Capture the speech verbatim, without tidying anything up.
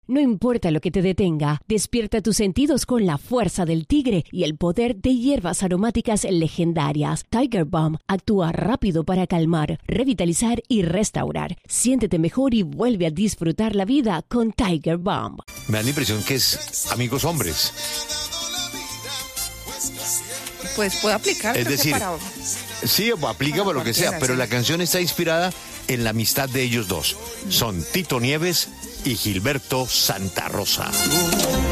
No importa lo que te detenga, despierta tus sentidos con la fuerza del tigre y el poder de hierbas aromáticas legendarias. Tiger Balm actúa rápido para calmar, revitalizar y restaurar. Siéntete mejor y vuelve a disfrutar la vida con Tiger Balm. Me da la impresión que es amigos hombres. Pues puede aplicar. Es decir, para, sí, aplica para, para lo que sea, pero la canción está inspirada en la amistad de ellos dos. Son Tito Nieves y Gilberto Santa Rosa.